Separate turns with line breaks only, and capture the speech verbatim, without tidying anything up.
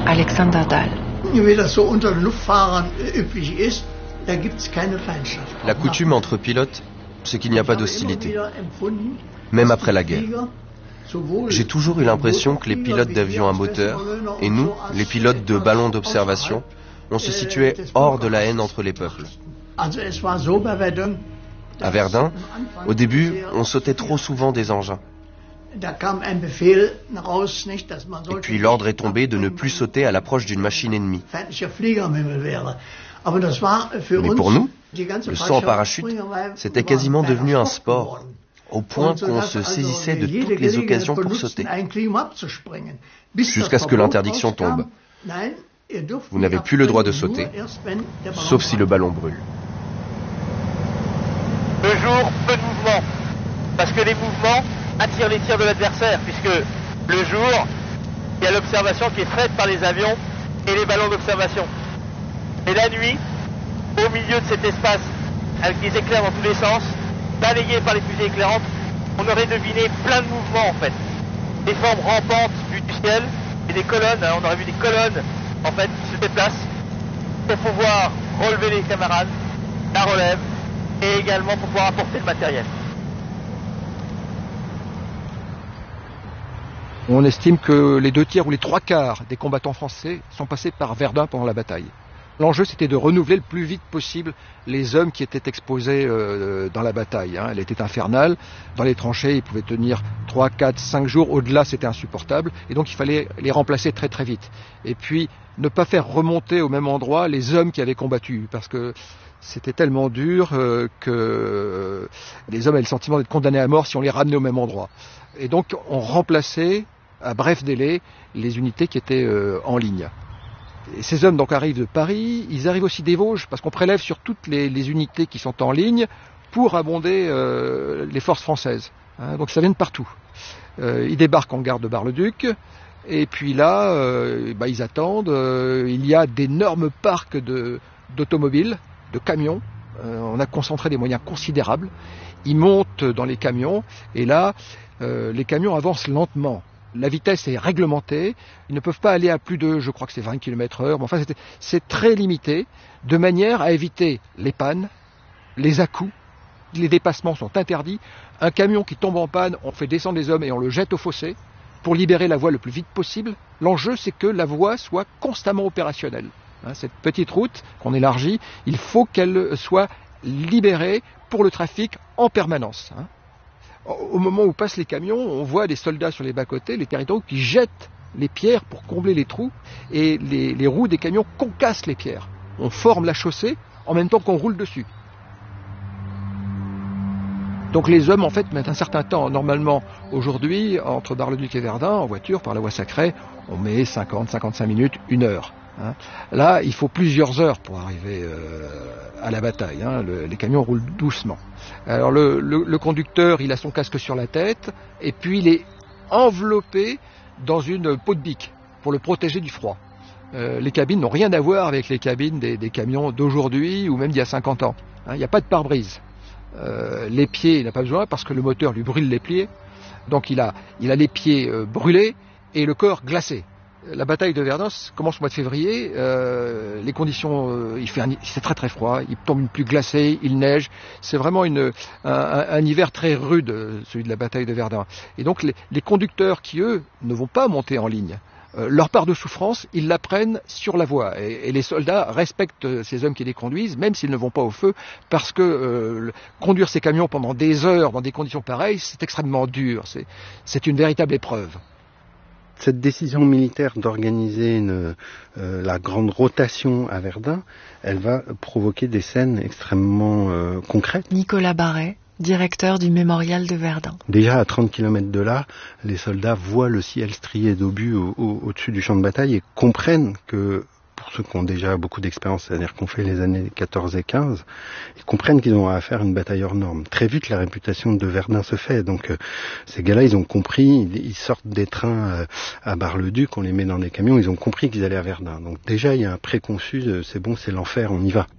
Alexander Dahl.
La coutume entre pilotes, c'est qu'il n'y a pas d'hostilité, même après la guerre. J'ai toujours eu l'impression que les pilotes d'avions à moteur et nous, les pilotes de ballons d'observation, on se situait hors de la haine entre les peuples. À Verdun, au début, on sautait trop souvent des engins. Et puis l'ordre est tombé de ne plus sauter à l'approche d'une machine ennemie. Mais pour nous, le saut en parachute, c'était quasiment devenu un sport, au point qu'on se saisissait de toutes les occasions pour sauter, jusqu'à ce que l'interdiction tombe. Vous n'avez plus le droit de sauter, sauf si le ballon brûle.
Le jour, peu de mouvement, parce que les mouvements attirent les tirs de l'adversaire, puisque le jour, il y a l'observation qui est faite par les avions et les ballons d'observation. Et la nuit, au milieu de cet espace, avec des éclairs dans tous les sens, balayé par les fusées éclairantes, on aurait deviné plein de mouvements en fait. Des formes rampantes vues du ciel et des colonnes, hein, on aurait vu des colonnes en fait qui se déplacent pour pouvoir relever les camarades, la relève et également pour pouvoir apporter le matériel.
On estime que les deux tiers ou les trois quarts des combattants français sont passés par Verdun pendant la bataille. L'enjeu, c'était de renouveler le plus vite possible les hommes qui étaient exposés euh, dans la bataille. Hein. Elle était infernale. Dans les tranchées, ils pouvaient tenir trois, quatre, cinq jours. Au-delà, c'était insupportable. Et donc, il fallait les remplacer très très vite. Et puis, ne pas faire remonter au même endroit les hommes qui avaient combattu. Parce que c'était tellement dur euh, que euh, les hommes avaient le sentiment d'être condamnés à mort si on les ramenait au même endroit. Et donc, on remplaçait à bref délai les unités qui étaient euh, en ligne. Et ces hommes donc arrivent de Paris, ils arrivent aussi des Vosges, parce qu'on prélève sur toutes les, les unités qui sont en ligne pour abonder euh, les forces françaises. Hein, donc ça vient de partout. Euh, ils débarquent en gare de Bar-le-Duc, et puis là, euh, bah, ils attendent. Euh, il y a d'énormes parcs de, d'automobiles, de camions. Euh, on a concentré des moyens considérables. Ils montent dans les camions, et là, euh, les camions avancent lentement. La vitesse est réglementée, ils ne peuvent pas aller à plus de, je crois que c'est vingt kilomètres heure, mais enfin c'est, c'est très limité, de manière à éviter les pannes, les à-coups, les dépassements sont interdits. Un camion qui tombe en panne, on fait descendre les hommes et on le jette au fossé pour libérer la voie le plus vite possible. L'enjeu, c'est que la voie soit constamment opérationnelle. Hein, cette petite route qu'on élargit, il faut qu'elle soit libérée pour le trafic en permanence. Hein. Au moment où passent les camions, on voit des soldats sur les bas-côtés, les territoriaux, qui jettent les pierres pour combler les trous, et les, les roues des camions concassent les pierres. On forme la chaussée en même temps qu'on roule dessus. Donc les hommes, en fait, mettent un certain temps. Normalement, aujourd'hui, entre Bar-le-Duc et Verdun, en voiture, par la voie sacrée, on met cinquante à cinquante-cinq minutes, une heure. Hein. Là, il faut plusieurs heures pour arriver euh, à la bataille. Hein. Le, les camions roulent doucement. Alors le, le, le conducteur, il a son casque sur la tête, et puis il est enveloppé dans une peau de bique pour le protéger du froid. Euh, les cabines n'ont rien à voir avec les cabines des, des camions d'aujourd'hui ou même d'il y a cinquante ans. Hein, il n'y a pas de pare-brise. Euh, les pieds, il n'a pas besoin parce que le moteur lui brûle les pieds. Donc il a, il a les pieds euh, brûlés et le corps glacé. La bataille de Verdun commence au mois de février, euh, les conditions, euh, il fait un, c'est très très froid, il tombe une pluie glacée, il neige, c'est vraiment une, un, un hiver très rude, celui de la bataille de Verdun. Et donc les, les conducteurs qui, eux, ne vont pas monter en ligne, euh, leur part de souffrance, ils la prennent sur la voie. Et, et les soldats respectent ces hommes qui les conduisent, même s'ils ne vont pas au feu, parce que euh, conduire ces camions pendant des heures dans des conditions pareilles, c'est extrêmement dur, c'est, c'est une véritable épreuve.
Cette décision militaire d'organiser une, euh, la grande rotation à Verdun, elle va provoquer des scènes extrêmement euh, concrètes.
Nicolas Barret, directeur du mémorial de Verdun.
Déjà à trente kilomètres de là, les soldats voient le ciel strié d'obus au, au, au-dessus du champ de bataille et comprennent que, pour ceux qui ont déjà beaucoup d'expérience, c'est-à-dire qu'on fait les années quatorze et quinze, ils comprennent qu'ils ont à faire une bataille hors norme. Très vite, la réputation de Verdun se fait. Donc, euh, ces gars-là, ils ont compris, ils, ils sortent des trains euh, à Bar-le-Duc, on les met dans des camions, ils ont compris qu'ils allaient à Verdun. Donc déjà, il y a un préconçu, de, c'est bon, c'est l'enfer, on y va.